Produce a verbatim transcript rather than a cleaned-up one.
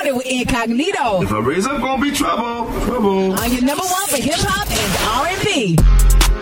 Morning with Incognito. If I raise up, gonna be trouble. Trouble. On your number one for hip hop and R and B.